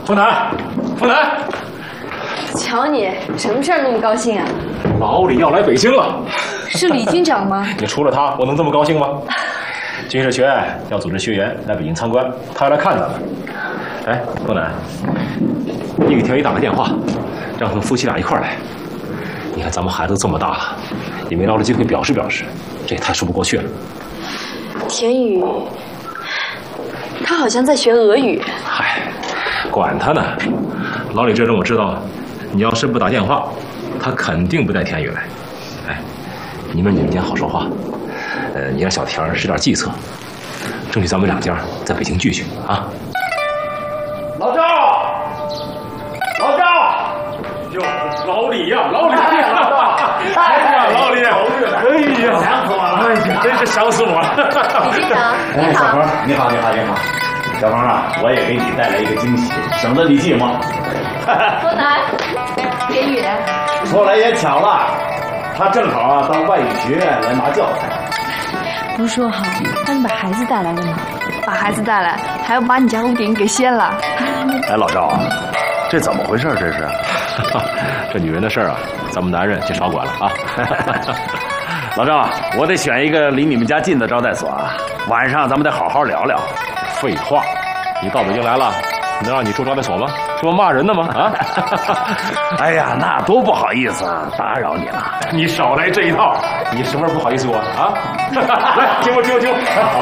凤南，凤南， 瞧你，什么事儿那么高兴啊？ 老李要来北京了。 是李军长吗？ 你除了他，我能这么高兴吗？军事学院要组织学员来北京参观，他要来看咱们。哎，凤南，你给田宇打个电话，让他们夫妻俩一块儿来。你看咱们孩子这么大了，也没捞着机会表示表示，这也太说不过去了。 田宇，他好像在学俄语。 嗨，管他呢，老李这人我知道了，你要是不打电话，他肯定不带田宇来。哎，你们间好说话，你让小田使点计策，争取咱们两家在北京聚聚啊。 老赵，老赵， 哟，老李呀，老李， 哎呀， 老李， 哎呀，想死我了， 哎呀，真是想死我了。 李军长， 哎，小鹏，你好，你好，你好，小鹏啊，我也给你带来一个惊喜，省得你寂寞。 凤南，田宇， 说来也巧了，他正好啊到外语学院来拿教材。 不是说好让你把孩子带来的吗？ 把孩子带来，还要把你家屋顶给掀了。 哎，老赵啊，这怎么回事？这是？ 这女人的事儿啊，咱们男人就少管了啊。 老赵，我得选一个离你们家近的招待所啊，晚上咱们得好好聊聊。 废话，你到北京来了，能让你住招待所吗？这不骂人呢吗？啊！ 哎呀，那多不好意思啊，打扰你了。 你少来这一套，你什么时候不好意思我啊？来，听我。好，